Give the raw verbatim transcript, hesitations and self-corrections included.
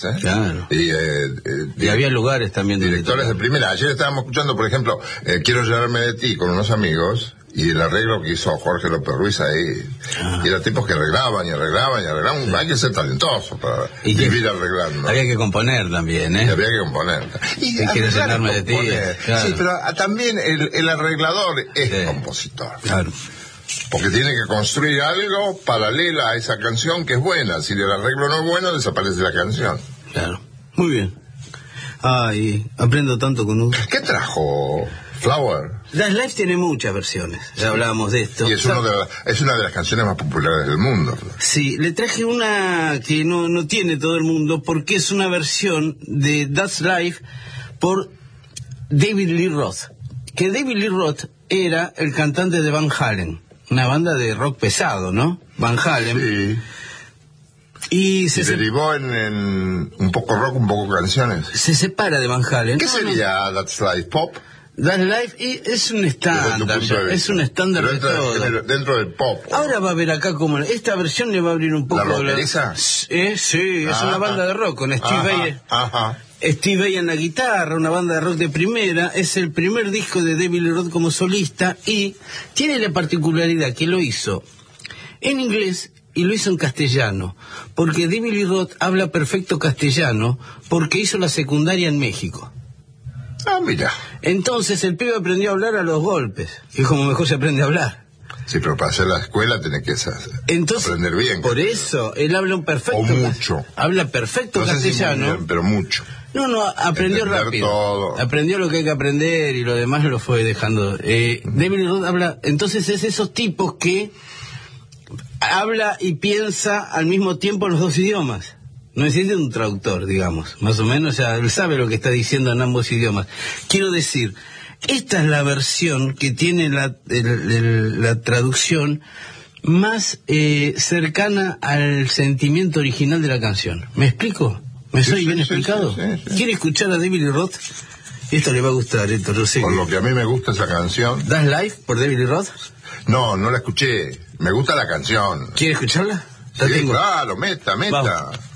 ¿eh? Claro. Y, eh, eh, y había lugares también. Directores de primera. Ayer estábamos escuchando, por ejemplo, eh, Quiero llenarme de ti con unos amigos, y el arreglo que hizo Jorge López Ruiz ahí. Ah. Y eran tipos que arreglaban y arreglaban y arreglaban. Sí. Hay que ser talentoso para y vivir arreglando. Había que componer también, ¿eh? Y había que componer. Y, y Quiero llenarme de ti. Claro. Sí, pero también el, el arreglador es sí. compositor. Claro. Porque tiene que construir algo paralela a esa canción que es buena. Si el arreglo no es bueno, desaparece la canción. Claro. Muy bien. Ay, aprendo tanto con un... ¿Qué trajo Flower? That's Life tiene muchas versiones. Ya hablábamos de esto. Y es, uno de la, es una de las canciones más populares del mundo. Sí, le traje una que no, no tiene todo el mundo, porque es una versión de That's Life por David Lee Roth. Que David Lee Roth era el cantante de Van Halen. Una banda de rock pesado, ¿no? Van Halen. Sí. Y se y derivó en, en un poco rock, un poco canciones. Se separa de Van Halen. ¿Qué no, sería no. That's Life? ¿Pop? That's Life y es un estándar. Es un estándar de todo. Dentro, dentro del pop. ¿O? Ahora va a ver acá como... Esta versión le va a abrir un poco... ¿La rockeriza? Eh, sí, es ah, una banda de rock con Steve Vai. Ajá. Steve Vai en la guitarra, una banda de rock de primera. Es el primer disco de David Lee Roth como solista y tiene la particularidad que lo hizo en inglés y lo hizo en castellano, porque David Lee Roth habla perfecto castellano porque hizo la secundaria en México. Ah, mira. Entonces el pibe aprendió a hablar a los golpes, que es como mejor se aprende a hablar. Sí, pero para hacer la escuela tenés que Entonces, aprender bien. Por eso, él habla un perfecto... O mucho. Habla perfecto no sé castellano. Si bien, pero mucho. No, no, aprendió Entender rápido. Todo. Aprendió lo que hay que aprender y lo demás lo fue dejando. Eh, uh-huh. David Roth habla... Entonces es esos tipos que habla y piensa al mismo tiempo en los dos idiomas. No existe un traductor, digamos, más o menos, o sea, él sabe lo que está diciendo en ambos idiomas. Quiero decir, esta es la versión que tiene la, el, el, la traducción más eh, cercana al sentimiento original de la canción. ¿Me explico? ¿Me soy sí, bien sí, explicado? Sí, sí, sí. ¿Quiere escuchar a David Lee Roth? Esto le va a gustar, esto lo sé. Por lo que a mí me gusta esa canción. ¿Das Life por David Lee Roth? No, no la escuché. Me gusta la canción. ¿Quiere escucharla? Sí, tengo. Claro, meta, meta. Vamos.